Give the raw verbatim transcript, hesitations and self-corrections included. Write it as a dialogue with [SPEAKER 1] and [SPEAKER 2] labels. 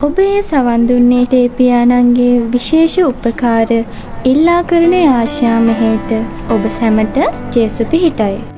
[SPEAKER 1] ඔබ ඒ සවන් දුන්නේ තේපියාණන්ගේ විශේෂ උපකාර ඉල්ලා කරන ආශා මෙහෙට ඔබ සැමට ජේසු පිහිටයි.